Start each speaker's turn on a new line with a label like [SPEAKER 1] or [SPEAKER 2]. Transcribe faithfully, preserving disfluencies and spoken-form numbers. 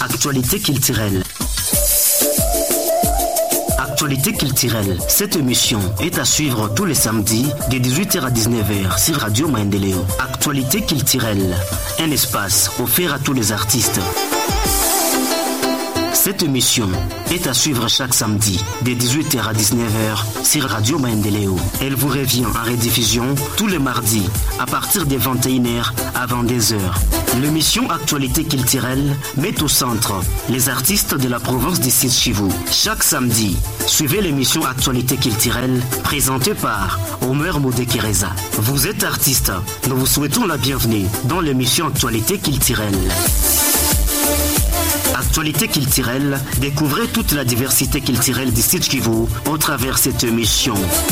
[SPEAKER 1] Actualité culturelle. Actualité culturelle. Cette émission est à suivre tous les samedis de dix-huit heures à dix-neuf heures sur Radio Maendeleo. Actualité culturelle. Un espace offert à tous les artistes. Cette émission est à suivre chaque samedi de dix-huit heures à dix-neuf heures sur Radio Maendeleo. Elle vous revient en rediffusion tous les mardis à partir de vingt et une heures à vingt-deux heures. L'émission Actualité culturelle met au centre les artistes de la province du Sud Kivu. Chaque samedi, suivez l'émission Actualité culturelle présentée par Omer Modekereza. Vous êtes artiste, nous vous souhaitons la bienvenue dans l'émission Actualité culturelle. Actualité culturelle, découvrez toute la diversité culturelle du Sud Kivu au travers de cette émission.